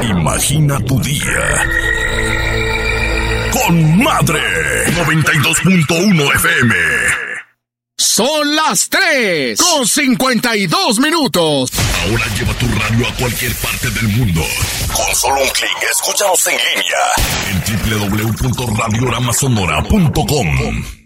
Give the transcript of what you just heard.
Imagina tu día con Madre 92.1 FM. Son las 3:52. Ahora lleva tu radio a cualquier parte del mundo. Con solo un clic, escúchanos en línea en www.radiogramasonora.com.